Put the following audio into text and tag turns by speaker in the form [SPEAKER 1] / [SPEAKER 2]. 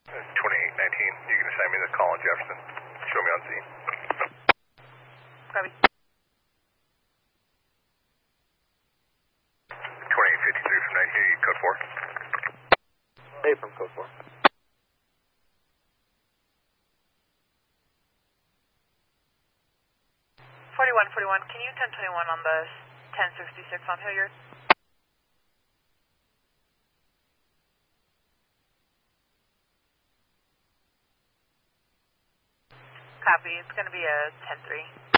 [SPEAKER 1] 2819, you can assign me the call in Jefferson. Show me on Z.
[SPEAKER 2] Copy.
[SPEAKER 1] 2853 from 9 here, code 4.
[SPEAKER 3] Hey, from code 4.
[SPEAKER 2] 4141, can you 1021 on the 1066 on Hilliard? Copy, it's going to be a 10-3.